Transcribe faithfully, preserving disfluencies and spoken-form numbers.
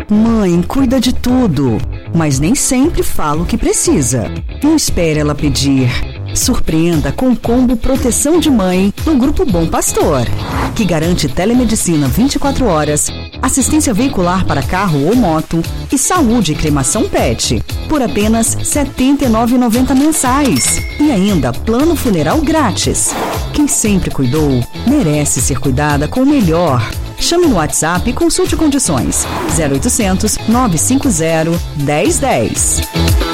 Mãe cuida de tudo, mas nem sempre fala o que precisa. Não espere ela pedir. Surpreenda com o combo Proteção de Mãe no Grupo Bom Pastor, que garante telemedicina vinte e quatro horas, assistência veicular para carro ou moto e saúde e cremação pet, por apenas setenta e nove reais e noventa centavos mensais. E ainda plano funeral grátis. Quem sempre cuidou, merece ser cuidada com o melhor. Chame no WhatsApp e consulte condições. zero oitocentos, nove cinco zero, um zero um zero.